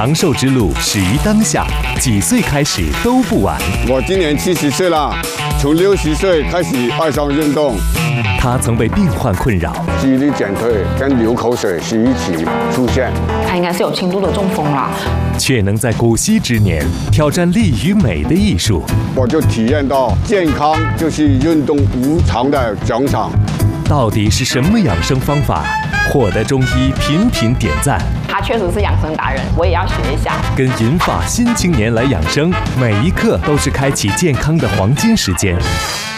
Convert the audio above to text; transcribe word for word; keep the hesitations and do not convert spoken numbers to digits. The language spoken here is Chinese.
长寿之路始于当下，几岁开始都不晚。 我今年七十岁了，从六十岁开始爱上运动。 他曾被病患困扰， 记忆力减退跟流口水是一起出现。 他应该是有轻度的中风啦， 却能在古稀之年挑战力与美的艺术。 我就体验到健康就是运动无偿的奖赏。 到底是什么养生方法获得中医频频点赞？ 他确实是养生达人，我也要学一下。 跟银发新青年来养生，每一刻都是开启健康的黄金时间。